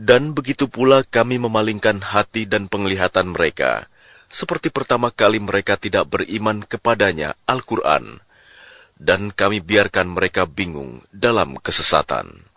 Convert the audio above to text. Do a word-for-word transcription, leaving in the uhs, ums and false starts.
Dan begitu pula kami memalingkan hati dan penglihatan mereka, seperti pertama kali mereka tidak beriman kepadanya, Al-Quran, dan kami biarkan mereka bingung dalam kesesatan.